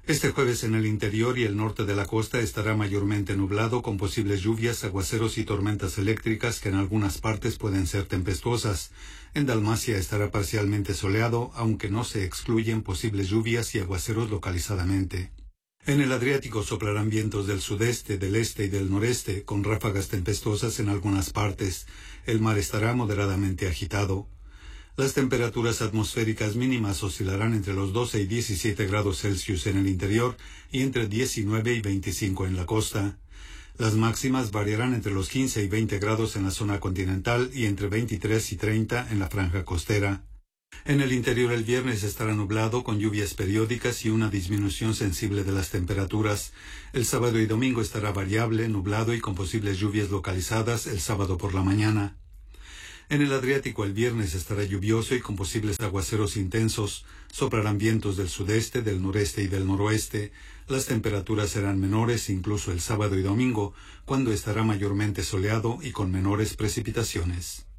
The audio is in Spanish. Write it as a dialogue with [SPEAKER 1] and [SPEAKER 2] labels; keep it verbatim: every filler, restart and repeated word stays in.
[SPEAKER 1] Este jueves en el interior y el norte de la costa estará mayormente nublado con posibles lluvias, aguaceros y tormentas eléctricas que en algunas partes pueden ser tempestuosas. En Dalmacia estará parcialmente soleado, aunque no se excluyen posibles lluvias y aguaceros localizadamente. En el Adriático soplarán vientos del sudeste, del este y del noreste, con ráfagas tempestuosas en algunas partes. El mar estará moderadamente agitado. Las temperaturas atmosféricas mínimas oscilarán entre los doce y diecisiete grados Celsius en el interior y entre diecinueve y veinticinco en la costa. Las máximas variarán entre los quince y veinte grados en la zona continental y entre veintitrés y treinta en la franja costera. En el interior el viernes estará nublado con lluvias periódicas y una disminución sensible de las temperaturas. El sábado y domingo estará variable, nublado y con posibles lluvias localizadas el sábado por la mañana. En el Adriático el viernes estará lluvioso y con posibles aguaceros intensos. Soplarán vientos del sudeste, del noreste y del noroeste. Las temperaturas serán menores incluso el sábado y domingo, cuando estará mayormente soleado y con menores precipitaciones.